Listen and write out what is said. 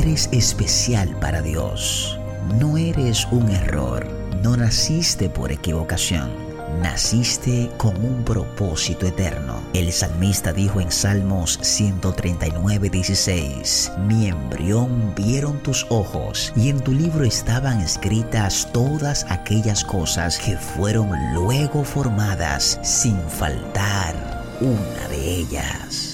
eres especial para Dios. No eres un error. No naciste por equivocación. Naciste con un propósito eterno. El salmista dijo en Salmos 139:16: Mi embrión vieron tus ojos, y en tu libro estaban escritas todas aquellas cosas que fueron luego formadas, sin faltar una de ellas.